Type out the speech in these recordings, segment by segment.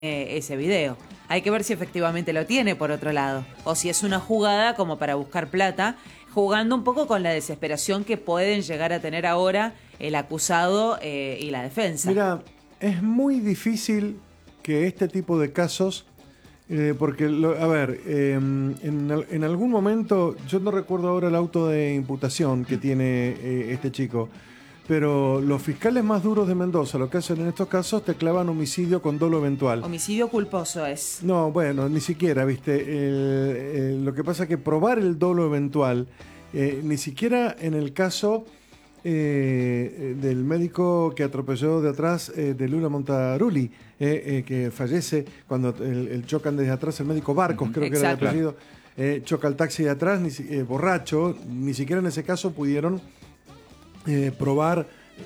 ese video. Hay que ver si efectivamente lo tiene, por otro lado, o si es una jugada como para buscar plata, jugando un poco con la desesperación que pueden llegar a tener ahora el acusado y la defensa. Mira, es muy difícil que este tipo de casos, porque, en algún momento, yo no recuerdo ahora el auto de imputación que tiene este chico, pero los fiscales más duros de Mendoza, lo que hacen en estos casos, te clavan homicidio con dolo eventual. Homicidio culposo es. No, bueno, ni siquiera, ¿viste? Lo que pasa es que probar el dolo eventual, ni siquiera en el caso del médico que atropelló de atrás de Lula Montaruli, que fallece cuando el chocan desde atrás, el médico Barcos, creo que era el apellido, choca el taxi de atrás, borracho, ni siquiera en ese caso pudieron probar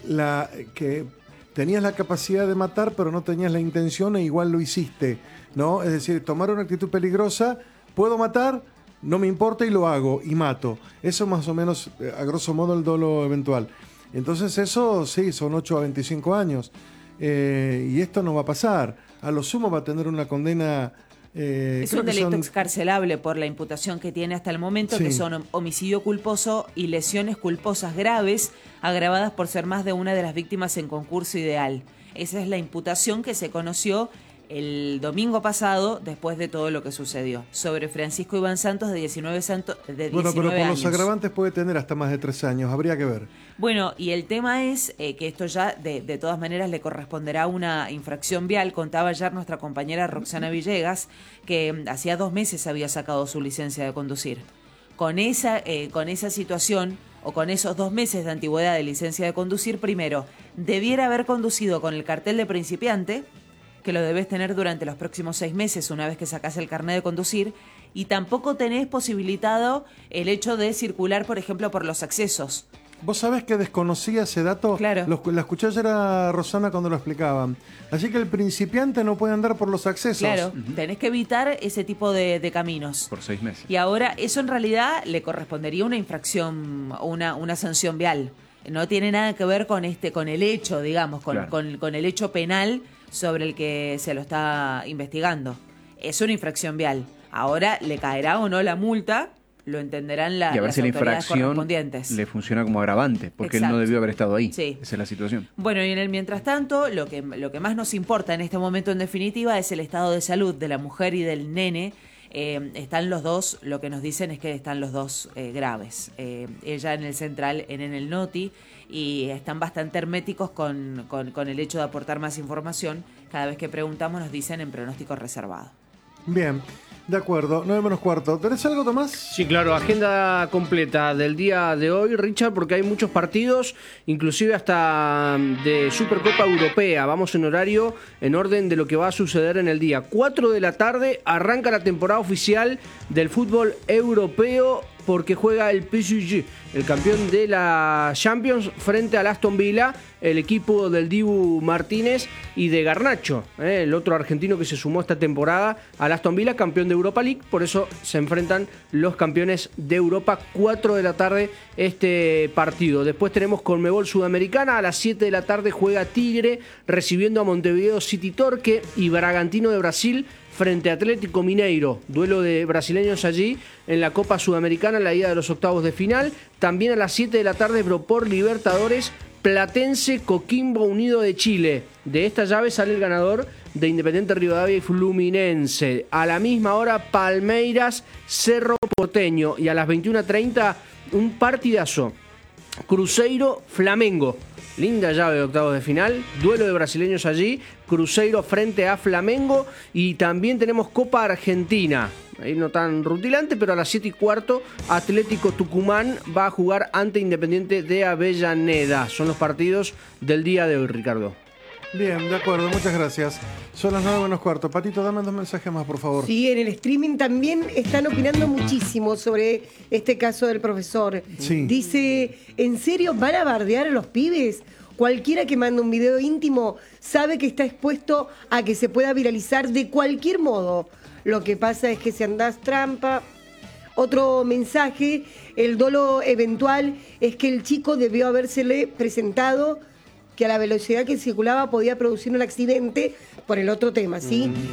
que tenías la capacidad de matar, pero no tenías la intención e igual lo hiciste, ¿no? Es decir, tomar una actitud peligrosa, puedo matar, no me importa y lo hago y mato. Eso más o menos, a grosso modo, el dolo eventual. Entonces eso sí, son 8 a 25 años. Y esto no va a pasar. A lo sumo va a tener una condena... es un delito excarcelable por la imputación que tiene hasta el momento, que son homicidio culposo y lesiones culposas graves, agravadas por ser más de una de las víctimas en concurso ideal. Esa es la imputación que se conoció el domingo pasado, después de todo lo que sucedió, sobre Francisco Iván Santos, de 19 años. Bueno, pero por los agravantes puede tener hasta más de 3 años, habría que ver. Bueno, y el tema es que esto ya de todas maneras le corresponderá una infracción vial. Contaba ayer nuestra compañera Roxana Villegas que hacía 2 meses había sacado su licencia de conducir. Con esa situación, o con esos 2 meses de antigüedad de licencia de conducir, primero, debiera haber conducido con el cartel de principiante, que lo debes tener durante los próximos 6 meses una vez que sacás el carnet de conducir, y tampoco tenés posibilitado el hecho de circular, por ejemplo, por los accesos. ¿Vos sabés que desconocía ese dato? Claro. La escuché ayer a Rosana cuando lo explicaban. Así que el principiante no puede andar por los accesos. Claro, tenés que evitar ese tipo de caminos. Por 6 meses. Y ahora, eso en realidad le correspondería una infracción, una sanción vial. No tiene nada que ver con el hecho, digamos, con el hecho penal sobre el que se lo está investigando. Es una infracción vial. Ahora le caerá o no la multa, lo entenderán las autoridades correspondientes. Le funciona como agravante, porque él no debió haber estado ahí. Sí. Esa es la situación. Bueno, y en el mientras tanto, lo que más nos importa en este momento en definitiva es el estado de salud de la mujer y del nene. Están los dos, lo que nos dicen es que están los dos graves. Ella en el central, en el Noti, y están bastante herméticos con el hecho de aportar más información. Cada vez que preguntamos nos dicen en pronóstico reservado. Bien, de acuerdo, 9:45. ¿Tenés algo, Tomás? Sí, claro, agenda completa del día de hoy, Richard, porque hay muchos partidos, inclusive hasta de Supercopa Europea. Vamos en horario, en orden de lo que va a suceder en el día. 4 de la tarde arranca la temporada oficial del fútbol europeo, porque juega el PSG, el campeón de la Champions, frente al Aston Villa, el equipo del Dibu Martínez y de Garnacho, el otro argentino que se sumó esta temporada al Aston Villa, campeón de Europa League. Por eso se enfrentan los campeones de Europa. 4 de la tarde este partido. Después tenemos Conmebol Sudamericana. A las 7 de la tarde juega Tigre recibiendo a Montevideo City Torque, y Bragantino de Brasil frente a Atlético Mineiro, duelo de brasileños allí en la Copa Sudamericana, la ida de los octavos de final. También a las 7 de la tarde, por Libertadores, Platense Coquimbo Unido de Chile. De esta llave sale el ganador de Independiente Rivadavia y Fluminense. A la misma hora, Palmeiras Cerro Porteño, y a las 21:30 un partidazo, Cruzeiro Flamengo. Linda llave de octavos de final, duelo de brasileños allí, Cruzeiro frente a Flamengo. Y también tenemos Copa Argentina, ahí no tan rutilante, pero a las 7:15 Atlético Tucumán va a jugar ante Independiente de Avellaneda. Son los partidos del día de hoy, Ricardo. Bien, de acuerdo, muchas gracias. Son las 9:15. Patito, dame 2 mensajes más, por favor. Sí, en el streaming también están opinando muchísimo sobre este caso del profesor. Sí. Dice, ¿en serio van a bardear a los pibes? Cualquiera que manda un video íntimo sabe que está expuesto a que se pueda viralizar de cualquier modo. Lo que pasa es que si andás trampa... Otro mensaje, el dolo eventual es que el chico debió habérsele presentado que a la velocidad que circulaba podía producir un accidente por el otro tema, ¿sí?